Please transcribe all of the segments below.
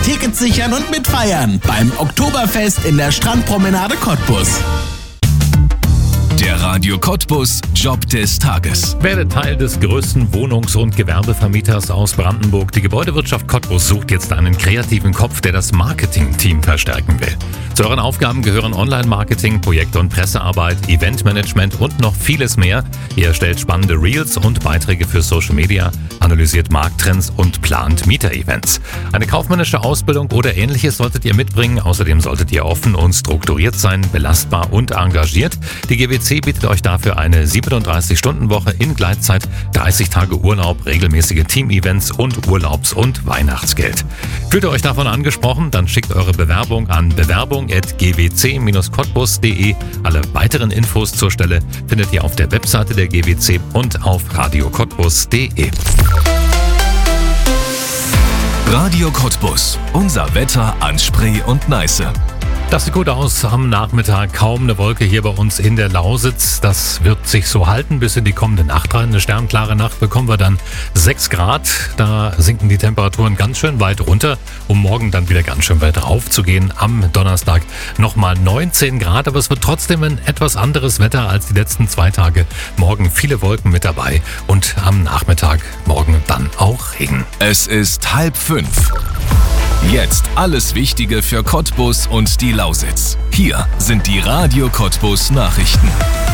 Tickets sichern und mitfeiern beim Oktoberfest in der Strandpromenade Cottbus. Der Radio Cottbus Job des Tages. Werde Teil des größten Wohnungs- und Gewerbevermieters aus Brandenburg. Die Gebäudewirtschaft Cottbus sucht jetzt einen kreativen Kopf, der das Marketing-Team verstärken will. Zu euren Aufgaben gehören Online-Marketing, Projekt- und Pressearbeit, Eventmanagement und noch vieles mehr. Ihr erstellt spannende Reels und Beiträge für Social Media, analysiert Markttrends und plant Mieter-Events. Eine kaufmännische Ausbildung oder Ähnliches solltet ihr mitbringen. Außerdem solltet ihr offen und strukturiert sein, belastbar und engagiert. Die GWC bietet euch dafür eine 37-Stunden-Woche in Gleitzeit, 30 Tage Urlaub, regelmäßige Team-Events und Urlaubs- und Weihnachtsgeld. Fühlt ihr euch davon angesprochen? Dann schickt eure Bewerbung an bewerbung@gwc-cottbus.de. Alle weiteren Infos zur Stelle findet ihr auf der Webseite der GWC und auf radiocottbus.de. Radio Cottbus. Unser Wetter an Spree und Neiße. Das sieht gut aus. Am Nachmittag kaum eine Wolke hier bei uns in der Lausitz. Das wird sich so halten bis in die kommende Nacht rein. Eine sternklare Nacht bekommen wir dann 6 Grad. Da sinken die Temperaturen ganz schön weit runter, um morgen dann wieder ganz schön weit rauf zu gehen. Am Donnerstag nochmal 19 Grad, aber es wird trotzdem ein etwas anderes Wetter als die letzten 2 Tage. Morgen viele Wolken mit dabei und am Nachmittag morgen dann auch Regen. Es ist 4:30. Jetzt alles Wichtige für Cottbus und die Lausitz. Hier sind die Radio Cottbus Nachrichten.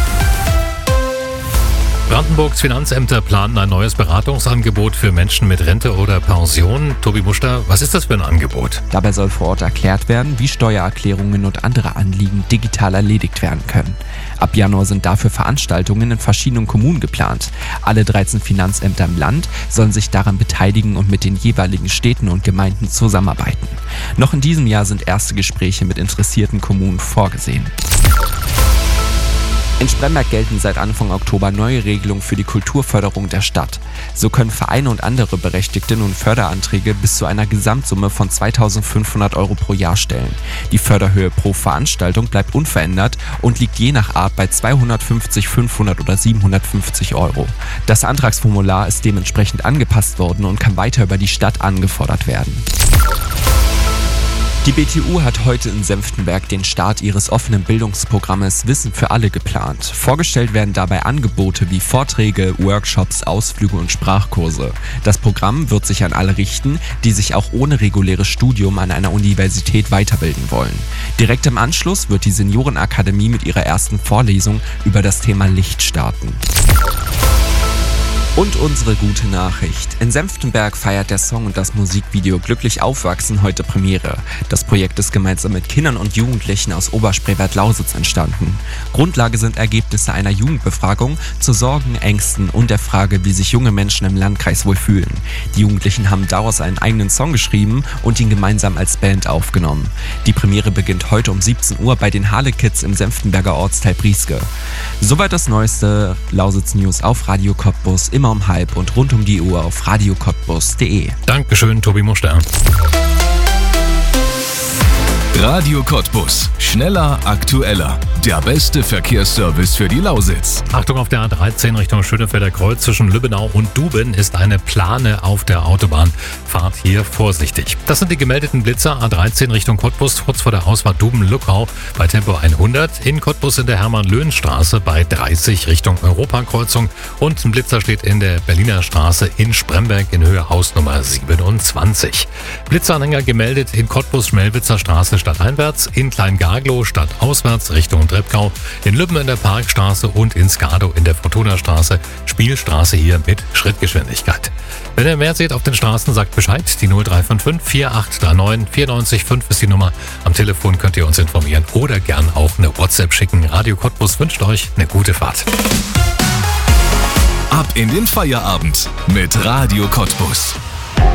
Brandenburgs Finanzämter planen ein neues Beratungsangebot für Menschen mit Rente oder Pension. Tobi Muster, was ist das für ein Angebot? Dabei soll vor Ort erklärt werden, wie Steuererklärungen und andere Anliegen digital erledigt werden können. Ab Januar sind dafür Veranstaltungen in verschiedenen Kommunen geplant. Alle 13 Finanzämter im Land sollen sich daran beteiligen und mit den jeweiligen Städten und Gemeinden zusammenarbeiten. Noch in diesem Jahr sind erste Gespräche mit interessierten Kommunen vorgesehen. In Spremberg gelten seit Anfang Oktober neue Regelungen für die Kulturförderung der Stadt. So können Vereine und andere Berechtigte nun Förderanträge bis zu einer Gesamtsumme von 2.500 € pro Jahr stellen. Die Förderhöhe pro Veranstaltung bleibt unverändert und liegt je nach Art bei 250, 500 oder 750 €. Das Antragsformular ist dementsprechend angepasst worden und kann weiter über die Stadt angefordert werden. Die BTU hat heute in Senftenberg den Start ihres offenen Bildungsprogrammes Wissen für alle geplant. Vorgestellt werden dabei Angebote wie Vorträge, Workshops, Ausflüge und Sprachkurse. Das Programm wird sich an alle richten, die sich auch ohne reguläres Studium an einer Universität weiterbilden wollen. Direkt im Anschluss wird die Seniorenakademie mit ihrer ersten Vorlesung über das Thema Licht starten. Und unsere gute Nachricht. In Senftenberg feiert der Song und das Musikvideo Glücklich Aufwachsen heute Premiere. Das Projekt ist gemeinsam mit Kindern und Jugendlichen aus Oberspreewald-Lausitz entstanden. Grundlage sind Ergebnisse einer Jugendbefragung zu Sorgen, Ängsten und der Frage, wie sich junge Menschen im Landkreis wohl fühlen. Die Jugendlichen haben daraus einen eigenen Song geschrieben und ihn gemeinsam als Band aufgenommen. Die Premiere beginnt heute um 17 Uhr bei den Hale Kids im Senftenberger Ortsteil Brieske. Soweit das neueste Lausitz News auf Radio Cottbus, immer um 12:30 und rund um die Uhr auf radiocottbus.de. Dankeschön, Tobi Muster. Radio Cottbus. Schneller, aktueller. Der beste Verkehrsservice für die Lausitz. Achtung, auf der A13 Richtung Schönefelder Kreuz zwischen Lübbenau und Duben ist eine Plane auf der Autobahn. Fahrt hier vorsichtig. Das sind die gemeldeten Blitzer. A13 Richtung Cottbus, kurz vor der Ausfahrt Duben-Luckau bei Tempo 100. In Cottbus in der Hermann-Löhn-Straße bei 30 Richtung Europakreuzung. Und ein Blitzer steht in der Berliner Straße in Spremberg in Höhe Hausnummer 27. Blitzeranhänger gemeldet in Cottbus Schmelwitzer Straße stadteinwärts, in Kleingarglow stadtauswärts Richtung Treppgau, in Lübben in der Parkstraße und in Skadow in der Fortuna-Straße, Spielstraße hier mit Schrittgeschwindigkeit. Wenn ihr mehr seht auf den Straßen, sagt Bescheid. Die 0355 4839 945 ist die Nummer. Am Telefon könnt ihr uns informieren oder gern auch eine WhatsApp schicken. Radio Cottbus wünscht euch eine gute Fahrt. Ab in den Feierabend mit Radio Cottbus.